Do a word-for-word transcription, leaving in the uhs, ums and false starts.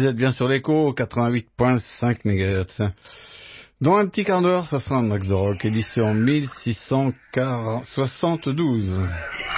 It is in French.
êtes bien sur l'écho, quatre-vingt-huit virgule cinq mégahertz. Dans un petit quart d'heure, ça sera un Max de Rock, édition mille six cent soixante-douze.